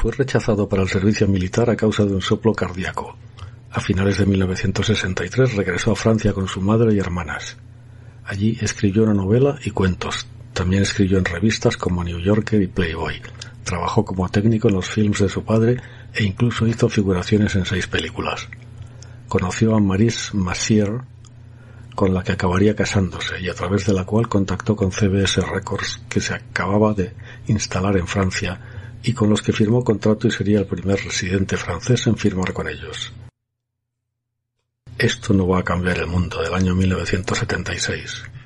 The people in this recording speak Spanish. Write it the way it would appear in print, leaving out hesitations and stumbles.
fue rechazado para el servicio militar a causa de un soplo cardíaco. A finales de 1963 regresó a Francia con su madre y hermanas. Allí escribió una novela y cuentos. También escribió en revistas como New Yorker y Playboy. Trabajó como técnico en los films de su padre e incluso hizo figuraciones en 6 películas. Conoció a Maurice Massier, con la que acabaría casándose y a través de la cual contactó con CBS Records, que se acababa de instalar en Francia y con los que firmó contrato y sería el primer residente francés en firmar con ellos. Esto no va a cambiar el mundo del año 1976.